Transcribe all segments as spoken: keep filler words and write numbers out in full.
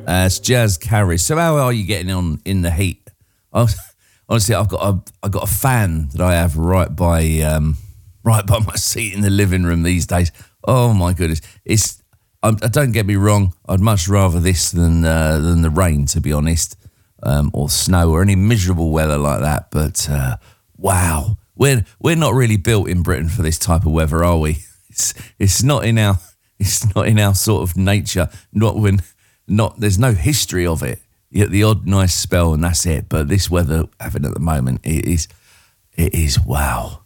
Uh, it's Jazz Carey. So how are you getting on in the heat? I, honestly, I've got a, I've got a fan that I have right by um, right by my seat in the living room these days. Oh my goodness, it's. I, I don't get me wrong. I'd much rather this than uh, than the rain, to be honest, um, or snow or any miserable weather like that. But uh, wow, we're we're not really built in Britain for this type of weather, are we? It's it's not in our it's not in our sort of nature. Not when. Not there's no history of it. You get the odd nice spell and that's it. But this weather having at the moment, it is, it is wow.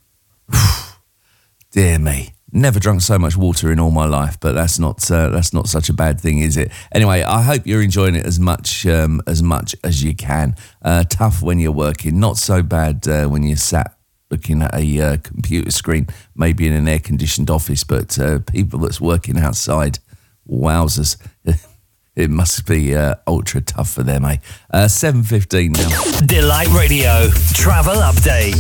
Dear me, never drunk so much water in all my life. But that's not uh, that's not such a bad thing, is it? Anyway, I hope you're enjoying it as much um, as much as you can. Uh, tough when you're working, not so bad uh, when you're sat looking at a uh, computer screen, maybe in an air conditioned office. But uh, people that's working outside, wowzers. It must be uh, ultra tough for them, eh? Uh, seven fifteen now. Delight Radio Travel Update.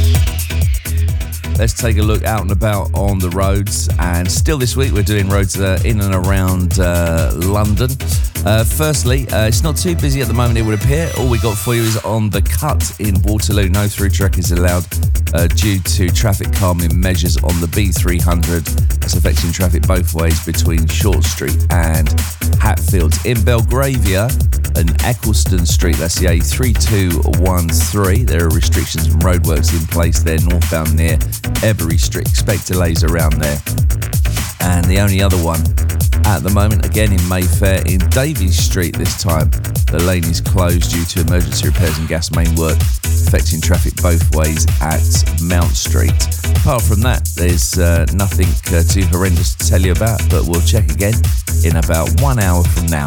Let's take a look out and about on the roads. And still this week, we're doing roads uh, in and around uh, London. Uh, firstly, uh, it's not too busy at the moment, it would appear. All we got for you is on the cut in Waterloo. No through track is allowed uh, due to traffic calming measures on the B three hundred. That's affecting traffic both ways between Short Street and Hatfields. In Belgravia and Eccleston Street, that's the A three two one three. There are restrictions and roadworks in place there northbound near Ebury Street. Expect delays around there. And the only other one at the moment, again in Mayfair, in Davies Street this time, the lane is closed due to emergency repairs and gas main work affecting traffic both ways at Mount Street. Apart from that, there's uh, nothing uh, too horrendous to tell you about, but we'll check again in about one hour from now.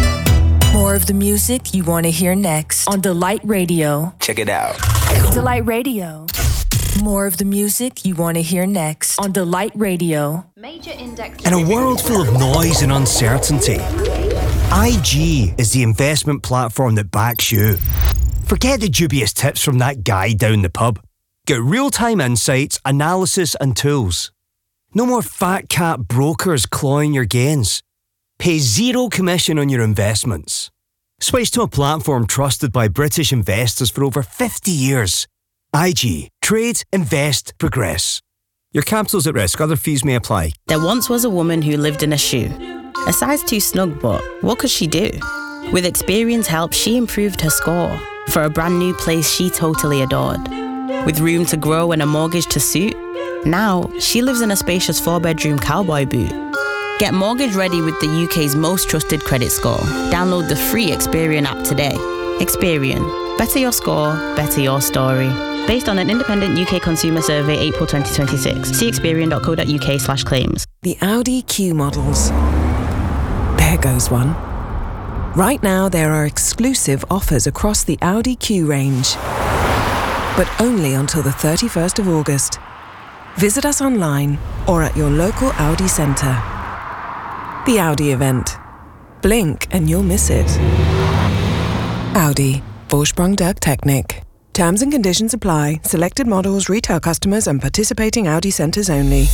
More of the music you want to hear next on Delight Radio. Check it out. Delight Radio. More of the music you want to hear next on Delight Radio. Major index. In a world full of noise and uncertainty, I G is the investment platform that backs you. Forget the dubious tips from that guy down the pub. Get real-time insights, analysis and tools. No more fat cat brokers clawing your gains. Pay zero commission on your investments. Switch to a platform trusted by British investors for over fifty years. I G. Trade, invest, progress. Your capital's at risk. Other fees may apply. There once was a woman who lived in a shoe. A size too snug, but what could she do? With Experian's help, she improved her score for a brand new place she totally adored. With room to grow and a mortgage to suit, now she lives in a spacious four-bedroom cowboy boot. Get mortgage ready with the U K's most trusted credit score. Download the free Experian app today. Experian. Better your score, better your story. Based on an independent U K consumer survey, April twenty twenty-six. See experian.co.uk slash claims. The Audi Q models. There goes one. Right now, there are exclusive offers across the Audi Q range, but only until the thirty-first of August. Visit us online or at your local Audi centre. The Audi event. Blink and you'll miss it. Audi. Vorsprung durch Technik. Terms and conditions apply. Selected models, retail customers and participating Audi centres only.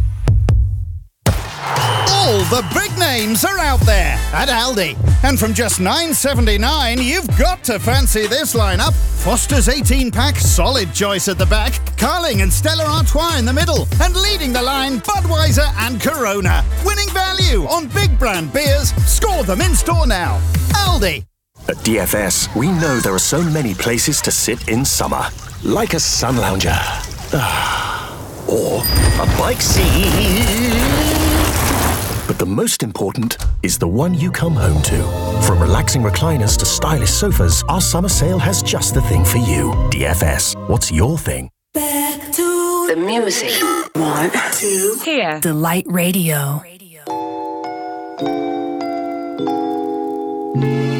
All the big names are out there at Aldi. And from just nine seventy-nine, you've got to fancy this lineup. Foster's eighteen-pack, solid choice at the back. Carling and Stella Artois in the middle. And leading the line, Budweiser and Corona. Winning value on big brand beers. Score them in store now. Aldi. At D F S, we know there are so many places to sit in summer. Like a sun lounger. Or a bike seat. But the most important is the one you come home to. From relaxing recliners to stylish sofas, our summer sale has just the thing for you. D F S, what's your thing? Back to the music. One, two, here. Delight Radio. Radio.